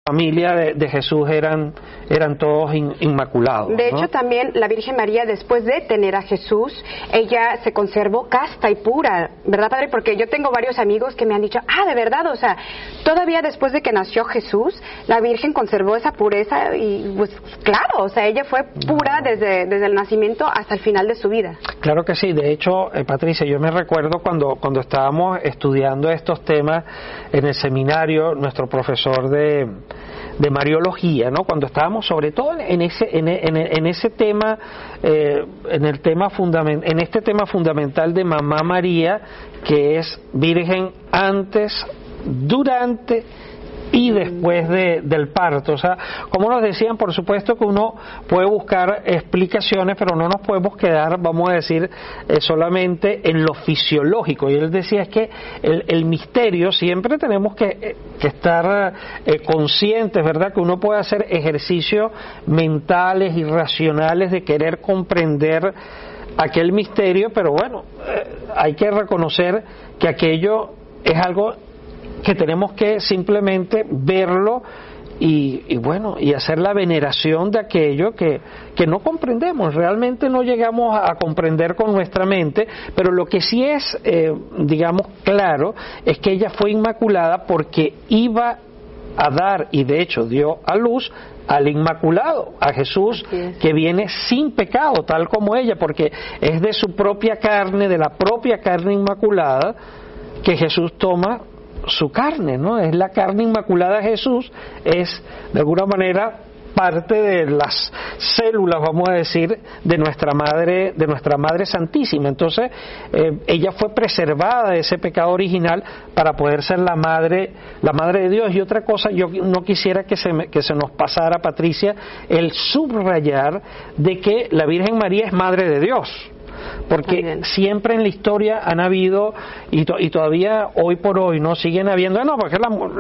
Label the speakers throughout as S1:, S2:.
S1: familia de Jesús eran todos inmaculados.
S2: De hecho, también la Virgen María, después de tener a Jesús, ella se conservó casta y pura, ¿verdad, Padre? Porque yo tengo varios amigos que me han dicho, de verdad, o sea, todavía después de que nació Jesús, la Virgen conservó esa pureza y, pues, claro, o sea, ella fue pura desde el nacimiento hasta el final de su vida.
S1: Claro que sí. De hecho, Patricia, yo me recuerdo cuando estábamos estudiando estos temas en el seminario, nuestro profesor de Mariología, ¿no? Cuando estábamos sobre todo en ese tema, en este tema fundamental de Mamá María, que es Virgen antes, durante y después del parto. O sea, como nos decían, por supuesto que uno puede buscar explicaciones, pero no nos podemos quedar, vamos a decir, solamente en lo fisiológico. Y él decía, es que el misterio, siempre tenemos que estar conscientes, ¿verdad? Que uno puede hacer ejercicios mentales y racionales de querer comprender aquel misterio, pero bueno, hay que reconocer que aquello es algo que tenemos que simplemente verlo y bueno, y hacer la veneración de aquello que no comprendemos, realmente no llegamos a comprender con nuestra mente, pero lo que sí es, digamos, claro, es que ella fue inmaculada porque iba a dar, y de hecho dio a luz, al Inmaculado, a Jesús, que viene sin pecado, tal como ella, porque es de su propia carne, de la propia carne inmaculada, que Jesús toma su carne, ¿no? Es la carne inmaculada de Jesús, es de alguna manera parte de las células, vamos a decir, de nuestra madre santísima. Entonces ella fue preservada de ese pecado original para poder ser la madre de Dios. Y otra cosa, yo no quisiera que se nos pasara, Patricia, el subrayar de que la Virgen María es madre de Dios, porque siempre en la historia han habido y todavía hoy por hoy no siguen habiendo, porque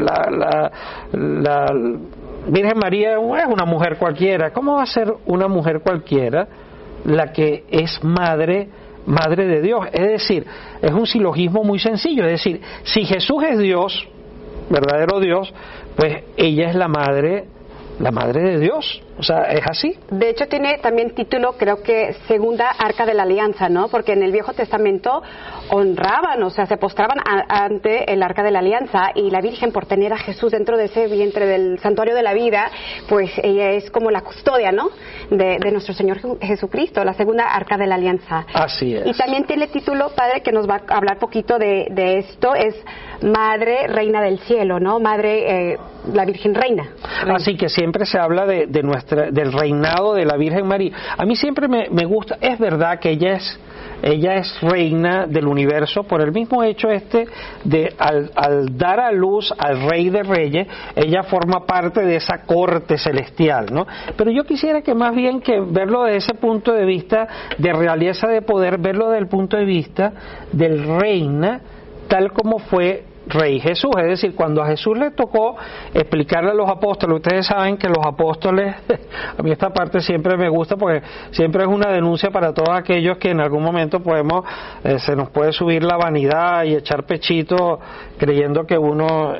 S1: la Virgen María es una mujer cualquiera. ¿Cómo va a ser una mujer cualquiera la que es madre de Dios? Es decir, es un silogismo muy sencillo, es decir, si Jesús es Dios, verdadero Dios, pues ella es la madre de Dios. O sea, es así.
S2: De hecho, tiene también título, creo que Segunda Arca de la Alianza, ¿no? Porque en el Viejo Testamento honraban, o sea, se postraban ante el Arca de la Alianza, y la Virgen, por tener a Jesús dentro de ese vientre del santuario de la vida, pues ella es como la custodia, ¿no? De nuestro Señor Jesucristo, la Segunda Arca de la Alianza.
S1: Así es.
S2: Y también tiene título, Padre, que nos va a hablar poquito de esto, es Madre Reina del Cielo, ¿no? Madre, la Virgen Reina.
S1: Así que siempre se habla del reinado de la Virgen María. A mí siempre me gusta, es verdad que ella es reina del universo por el mismo hecho de al dar a luz al Rey de Reyes, ella forma parte de esa corte celestial, ¿no? Pero yo quisiera que más bien que verlo desde ese punto de vista de realeza de poder, verlo desde el punto de vista del reina tal como fue Rey Jesús. Es decir, cuando a Jesús le tocó explicarle a los apóstoles, ustedes saben que los apóstoles, a mí esta parte siempre me gusta porque siempre es una denuncia para todos aquellos que en algún momento se nos puede subir la vanidad y echar pechito creyendo que uno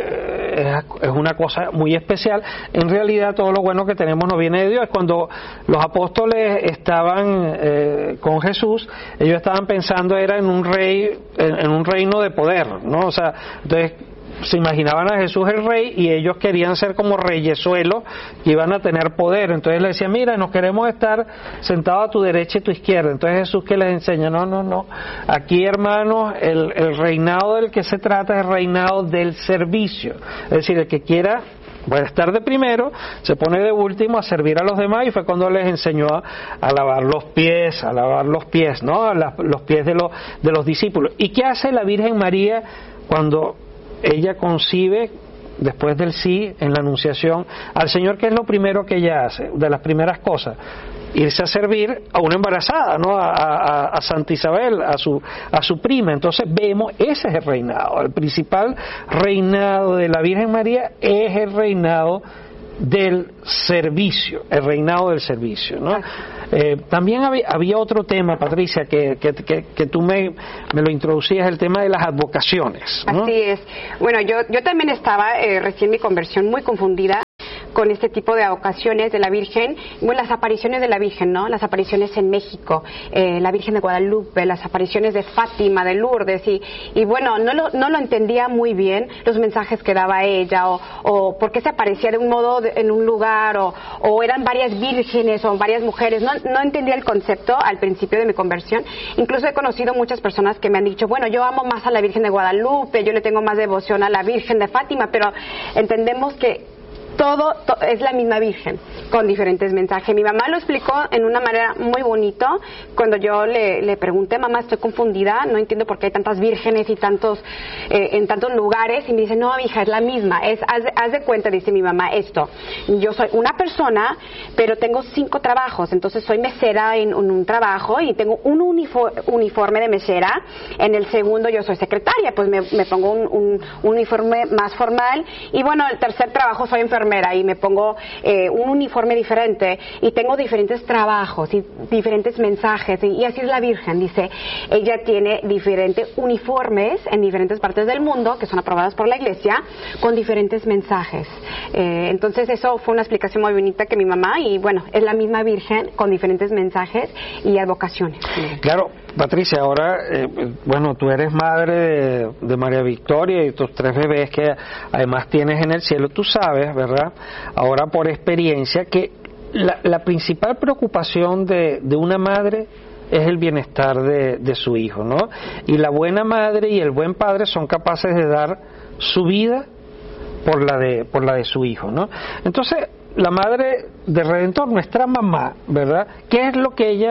S1: es una cosa muy especial. En realidad todo lo bueno que tenemos no viene de Dios. Cuando los apóstoles estaban con Jesús, ellos estaban pensando era en un reino de poder, ¿no? O sea, entonces se imaginaban a Jesús el rey y ellos querían ser como reyesuelos que iban a tener poder. Entonces le decían, mira, nos queremos estar sentados a tu derecha y tu izquierda. Entonces Jesús, que les enseña, no, aquí, hermanos, el reinado del que se trata es el reinado del servicio. Es decir, el que quiera puede estar de primero, se pone de último a servir a los demás, y fue cuando les enseñó a lavar los pies, ¿no? Los pies de los discípulos. ¿Y qué hace la Virgen María cuando ella concibe, después del sí, en la Anunciación, al Señor? ¿Qué es lo primero que ella hace? De las primeras cosas, irse a servir a una embarazada, ¿no? A Santa Isabel, a su prima. Entonces vemos, ese es el reinado. El principal reinado de la Virgen María es el reinado del servicio, ¿no? También había otro tema, Patricia, que tú me lo introducías, el tema de las advocaciones, ¿no?
S2: Así es. Bueno, yo también estaba recién mi conversión muy confundida. con este tipo de ocasiones de la Virgen, bueno, las apariciones de la Virgen, ¿no? Las apariciones en México, la Virgen de Guadalupe, las apariciones de Fátima, de Lourdes, y bueno, no lo entendía muy bien los mensajes que daba ella, o por qué se aparecía de un modo en un lugar, o eran varias vírgenes o varias mujeres. No entendía el concepto al principio de mi conversión. Incluso he conocido muchas personas que me han dicho, bueno, yo amo más a la Virgen de Guadalupe, yo le tengo más devoción a la Virgen de Fátima, pero entendemos que todo es la misma Virgen, con diferentes mensajes. Mi mamá lo explicó en una manera muy bonita. Cuando yo le pregunté, mamá, estoy confundida, no entiendo por qué hay tantas vírgenes y en tantos lugares, y me dice, no, hija, es la misma, haz de cuenta, dice mi mamá, esto, yo soy una persona, pero tengo 5 trabajos, entonces soy mesera en un trabajo, y tengo un uniforme de mesera, en el segundo yo soy secretaria, pues me pongo un uniforme más formal, y bueno, el tercer trabajo soy enfermera, y me pongo un uniforme diferente, y tengo diferentes trabajos y diferentes mensajes, y así es la Virgen. Dice, ella tiene diferentes uniformes en diferentes partes del mundo que son aprobadas por la Iglesia, con diferentes mensajes. Entonces eso fue una explicación muy bonita que mi mamá, y bueno, es la misma Virgen con diferentes mensajes y advocaciones.
S1: Claro, Patricia, ahora, bueno, tú eres madre de María Victoria y tus 3 bebés que además tienes en el cielo. Tú sabes, ¿verdad? Ahora por experiencia que la principal preocupación de una madre es el bienestar de su hijo, ¿no? Y la buena madre y el buen padre son capaces de dar su vida por la de su hijo, ¿no? Entonces, la madre del Redentor, nuestra mamá, ¿verdad? ¿Qué es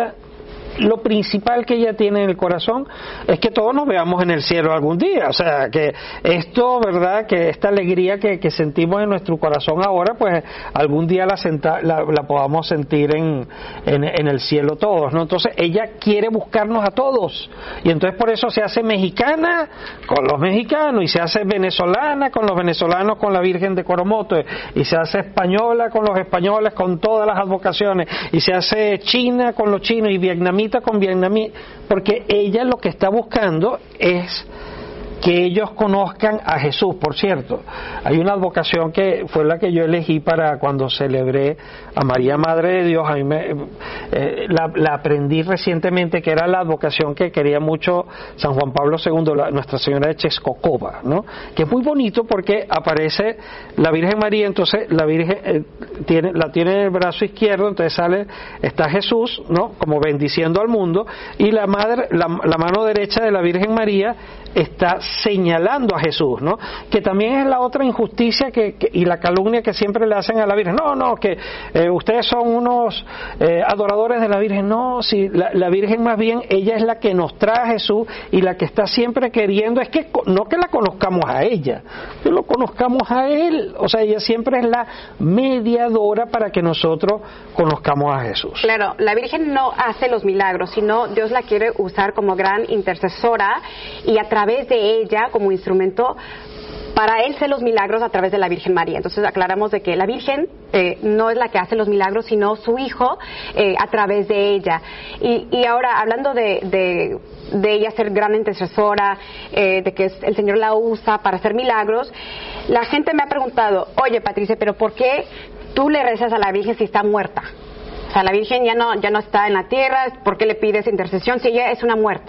S1: lo principal que ella tiene en el corazón? Es que todos nos veamos en el cielo algún día, o sea, que esto, ¿verdad?, que esta alegría que sentimos en nuestro corazón ahora, pues algún día la podamos sentir en el cielo todos, ¿no? Entonces ella quiere buscarnos a todos, y entonces por eso se hace mexicana con los mexicanos, y se hace venezolana con los venezolanos, con la Virgen de Coromoto, y se hace española con los españoles, con todas las advocaciones, y se hace china con los chinos, y vietnamita con vietnamí, porque ella lo que está buscando es que ellos conozcan a Jesús. Por cierto, hay una advocación que fue la que yo elegí para cuando celebré a María Madre de Dios. A mí la aprendí recientemente, que era la advocación que quería mucho San Juan Pablo II, Nuestra Señora de Chescocova, ¿no? Que es muy bonito porque aparece la Virgen María, entonces la Virgen la tiene en el brazo izquierdo, entonces está Jesús, ¿no?, como bendiciendo al mundo, y la mano derecha de la Virgen María está señalando a Jesús, ¿no? Que también es la otra injusticia y la calumnia que siempre le hacen a la Virgen. No, que ustedes son unos adoradores de la Virgen. No, si la Virgen más bien, ella es la que nos trae a Jesús, y la que está siempre queriendo es que no que la conozcamos a ella, que lo conozcamos a Él. O sea, ella siempre es la mediadora para que nosotros conozcamos a Jesús.
S2: Claro, la Virgen no hace los milagros, sino Dios la quiere usar como gran intercesora, y a través de ella como instrumento para Él hacer los milagros a través de la Virgen María. Entonces aclaramos de que la Virgen no es la que hace los milagros, sino su Hijo a través de ella. Y ahora, hablando de ella ser gran intercesora, de que el Señor la usa para hacer milagros, la gente me ha preguntado, oye, Patricia, pero ¿por qué tú le rezas a la Virgen si está muerta? O sea, la Virgen ya no está en la tierra, ¿por qué le pides intercesión si ella es una muerta?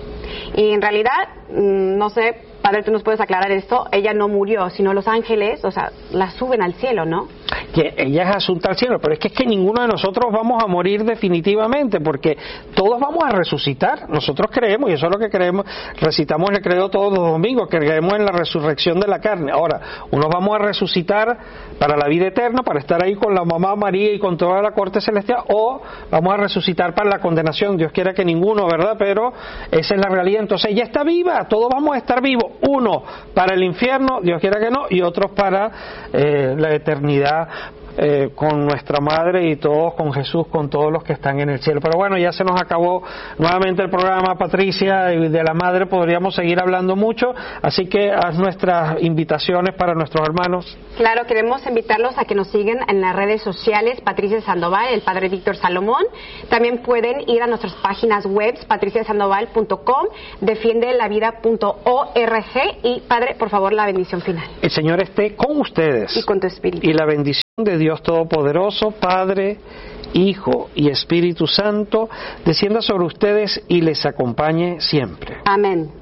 S2: Y en realidad, no sé, Padre, tú nos puedes aclarar esto, ella no murió, sino los ángeles, o sea, la suben al cielo, ¿no?
S1: Que ella es asunta al cielo, pero es que ninguno de nosotros vamos a morir definitivamente, porque todos vamos a resucitar. Nosotros creemos, y eso es lo que creemos, recitamos el credo todos los domingos, que creemos en la resurrección de la carne. Ahora, unos vamos a resucitar para la vida eterna, para estar ahí con la mamá María y con toda la corte celestial, o vamos a resucitar para la condenación. Dios quiera que ninguno, ¿verdad? Pero esa es la realidad. Entonces ella está viva, todos vamos a estar vivos, uno para el infierno, Dios quiera que no, y otros para la eternidad con nuestra madre y todos con Jesús, con todos los que están en el cielo. Pero bueno, ya se nos acabó nuevamente el programa, Patricia, y de la madre podríamos seguir hablando mucho, así que haz nuestras invitaciones para nuestros hermanos.
S2: Claro, queremos invitarlos a que nos sigan en las redes sociales, Patricia Sandoval, el Padre Víctor Salomón. También pueden ir a nuestras páginas web, patriciasandoval.com, defiendelavida.org, y Padre, por favor, la bendición final.
S1: El Señor esté con ustedes.
S2: Y con tu espíritu.
S1: Y la bendición de Dios Todopoderoso, Padre, Hijo y Espíritu Santo, descienda sobre ustedes y les acompañe siempre.
S2: Amén.